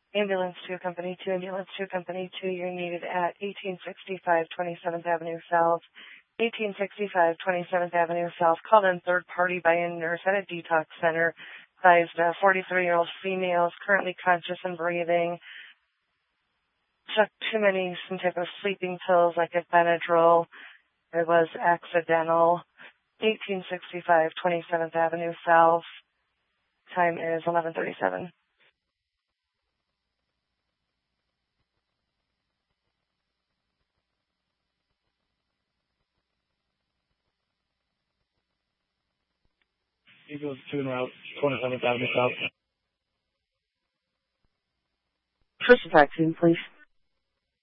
Ambulance 2 Company 2, Ambulance 2 Company 2, you're needed at 1865 27th Avenue South. 1865 27th Avenue South, called in third party by a nurse at a detox center. Advised 43-year-old female is currently conscious and breathing. Took some type of sleeping pills like a Benadryl. It was accidental. 1865 27th Avenue South. Time is 11:37. Ambulance 2 en route, 27th Avenue South. First vaccine, please.